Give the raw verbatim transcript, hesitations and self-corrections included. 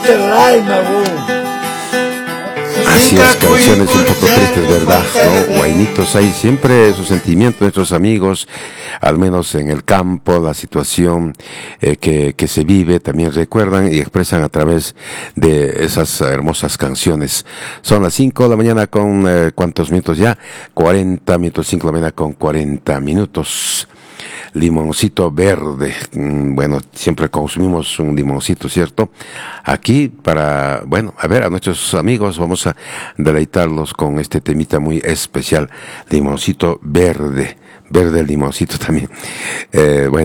Así es, canciones un poco tristes, ¿verdad? ¿No? Guainitos hay siempre su sentimiento, nuestros amigos, al menos en el campo, la situación eh, que, que se vive, también recuerdan y expresan a través de esas hermosas canciones. Son las cinco de la mañana con, eh, ¿cuántos minutos ya? cuarenta minutos, cinco de la mañana con cuarenta minutos. Limoncito verde, bueno, siempre consumimos un limoncito, ¿cierto? Aquí para, bueno, a ver, a nuestros amigos vamos a deleitarlos con este temita muy especial, limoncito verde, verde limoncito también. Eh, bueno.